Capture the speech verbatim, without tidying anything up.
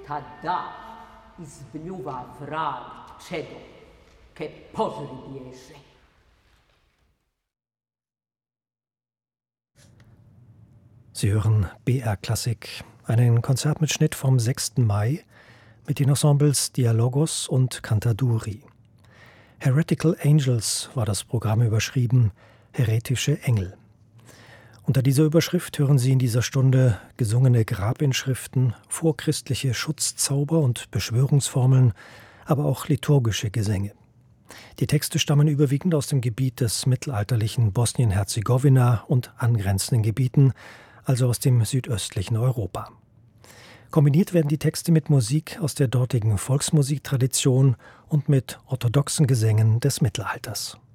tada izbljuva vrag čedo, ke požari bježe. Sie hören B R-Klassik, einen Konzertmitschnitt vom sechsten Mai mit den Ensembles Dialogos und Cantaduri. Heretical Angels war das Programm überschrieben, heretische Engel. Unter dieser Überschrift hören Sie in dieser Stunde gesungene Grabinschriften, vorchristliche Schutzzauber und Beschwörungsformeln, aber auch liturgische Gesänge. Die Texte stammen überwiegend aus dem Gebiet des mittelalterlichen Bosnien-Herzegowina und angrenzenden Gebieten, also aus dem südöstlichen Europa. Kombiniert werden die Texte mit Musik aus der dortigen Volksmusiktradition und mit orthodoxen Gesängen des Mittelalters.